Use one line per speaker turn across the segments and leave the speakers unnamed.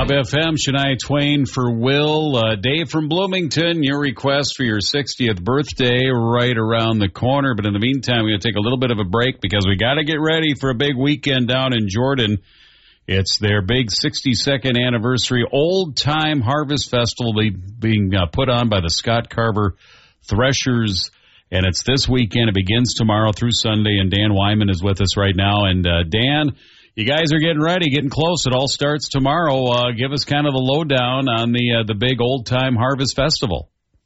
Bob FM, Shania Twain for Will. Dave from Bloomington, your request for your 60th birthday right around the corner. But in the meantime, we're going to take a little bit of a break because we got to get ready for a big weekend down in Jordan. It's their big 62nd anniversary Old Time Harvest Festival being put on by the Scott Carver Threshers. And it's this weekend. It begins tomorrow through Sunday. And Dan Wyman is with us right now. And Dan, you guys are getting ready, getting close. It all starts tomorrow. Give us kind of the lowdown on the big Old Time Harvest Festival.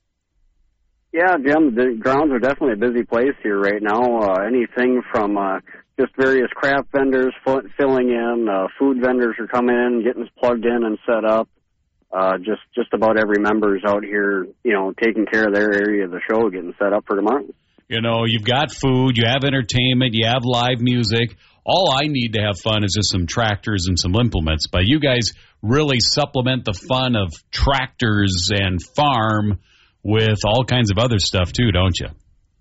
Yeah, Jim, the grounds are definitely a busy place here right now. Anything from just various craft vendors filling in, food vendors are coming in, getting plugged in and set up. Just about every member's out here, taking care of their area of the show, getting set up for tomorrow.
You've got food, you have entertainment, you have live music. All I need to have fun is just some tractors and some implements. But you guys really supplement the fun of tractors and farm with all kinds of other stuff, too, don't you?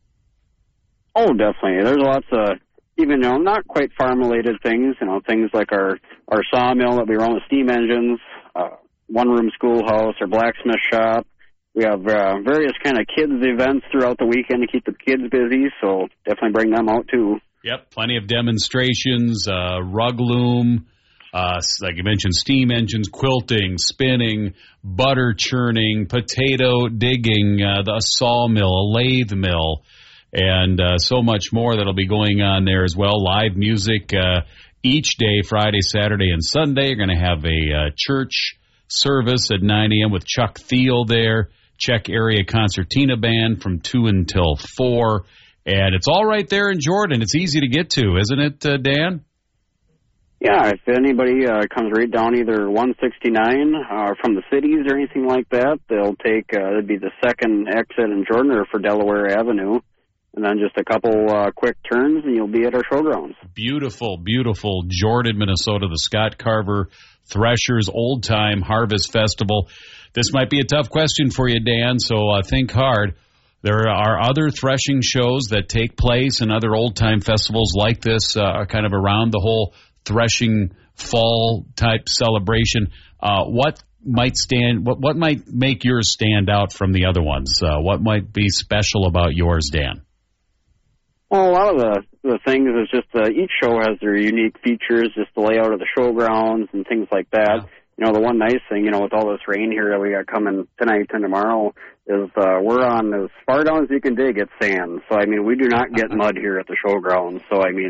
Oh, definitely. There's lots of, even not quite farm-related things, things like our sawmill that we run with steam engines, one-room schoolhouse, our blacksmith shop. We have various kind of kids events throughout the weekend to keep the kids busy, so definitely bring them out, too.
Yep, plenty of demonstrations, rug loom, like you mentioned, steam engines, quilting, spinning, butter churning, potato digging, the sawmill, a lathe mill, and so much more that'll be going on there as well. Live music each day, Friday, Saturday, and Sunday. You're going to have a church service at 9 a.m. with Chuck Thiel there, Czech Area Concertina Band from 2 until 4. And it's all right there in Jordan. It's easy to get to, isn't it, Dan?
Yeah, if anybody comes right down either 169 from the cities or anything like that, they'll take, it'd be the second exit in Jordan or for Delaware Avenue, and then just a couple quick turns, and you'll be at our showgrounds. Beautiful,
beautiful Jordan, Minnesota, the Scott Carver Threshers Old Time Harvest Festival. This might be a tough question for you, Dan, so think hard. There are other threshing shows that take place and other old-time festivals like this are kind of around the whole threshing fall-type celebration. What might make yours stand out from the other ones? What might be special about yours, Dan?
Well, a lot of the things is just each show has their unique features, just the layout of the showgrounds and things like that. Yeah. The one nice thing, with all this rain here that we got coming tonight and tomorrow is we're on as far down as you can dig at sand. So, we do not get mud here at the showgrounds. So,